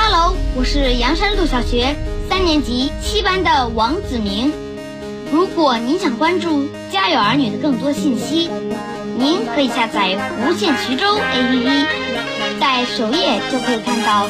Hello， 我是阳山路小学3年级7班的王子明。如果您想关注家有儿女的更多信息，您可以下载无线衢州 APP， 在首页就可以看到